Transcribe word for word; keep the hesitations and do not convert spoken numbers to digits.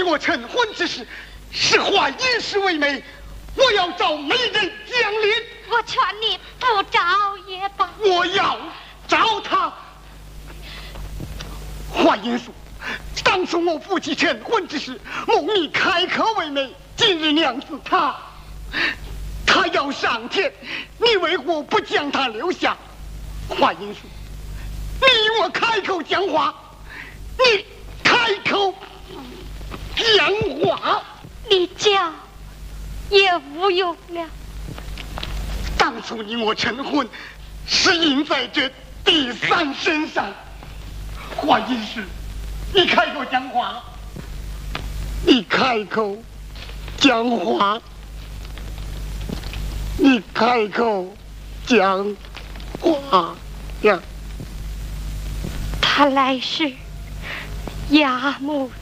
我成婚之时，是化殷实为媒，我要找媒人讲理。 我劝你不找也罢。 我要找他。华严说，当初我夫妻成婚之时，梦你开口为媒，今日娘子他，他要上天，你为何不将他留下？华严说，你与我开口讲话，你开口讲话， 你讲也无用了。 当初你我成婚，是印在这第三身上。华严是，你开口讲话，你开口讲话，你开口讲话呀！ 他来时，牙木